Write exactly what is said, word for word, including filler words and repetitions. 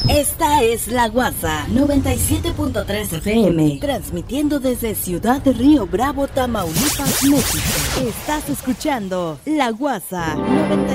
Esta es La Guasa noventa y siete punto tres F M, transmitiendo desde Ciudad de Río Bravo, Tamaulipas, México. Estás escuchando La Guasa noventa